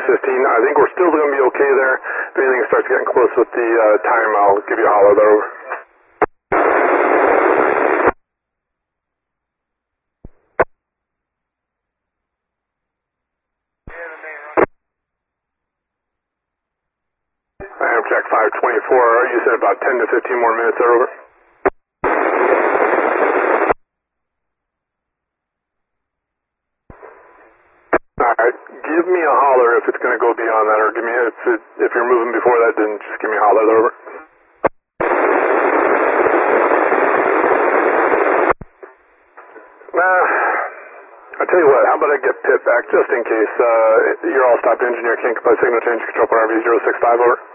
I think we're still going to be okay there. If anything starts getting close with the time, I'll give you a holler there. Over. Amtrak 524, you said about 10 to 15 more minutes there, over. Alright, give me a holler if it's going to go beyond that, or give me, if you're moving before that, then just give me a holler there, over. I'll tell you what, how about I get Pitt back just in case you're all stopped engineer, can't comply signal change control point RV 065, over.